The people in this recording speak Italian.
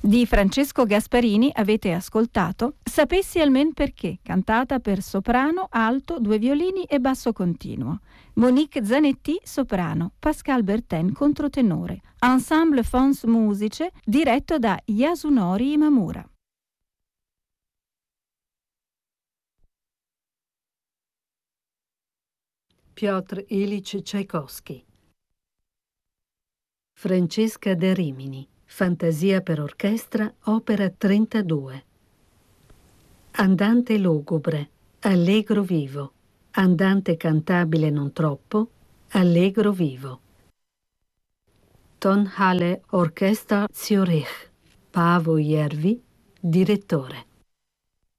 Di Francesco Gasparini avete ascoltato Sapessi almen perché, cantata per soprano, alto, due violini e basso continuo. Monique Zanetti, soprano, Pascal Bertin, controtenore. Ensemble Fons Musice, diretto da Yasunori Imamura. Piotr Ilyich Tchaikovsky. Francesca da Rimini, Fantasia per orchestra, opera 32. Andante lugubre, allegro vivo. Andante cantabile non troppo, allegro vivo. Tonhalle Orchestra Zürich. Paavo Järvi, direttore.